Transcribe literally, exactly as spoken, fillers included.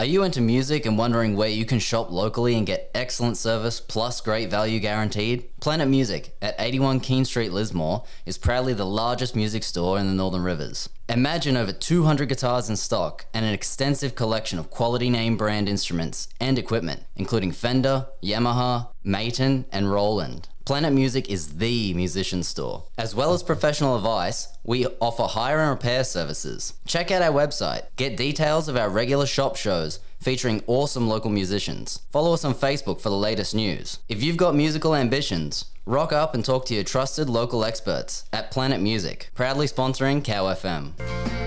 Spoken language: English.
Are you into music and wondering where you can shop locally and get excellent service plus great value guaranteed? Planet Music at eighty-one Keene Street, Lismore is proudly the largest music store in the Northern Rivers. Imagine over two hundred guitars in stock and an extensive collection of quality name brand instruments and equipment, including Fender, Yamaha, Maton, and Roland. Planet Music is the musician store. As well as professional advice, we offer hire and repair services. Check out our website. Get details of our regular shop shows featuring awesome local musicians. Follow us on Facebook for the latest news. If you've got musical ambitions, rock up and talk to your trusted local experts at Planet Music, proudly sponsoring Cow F M.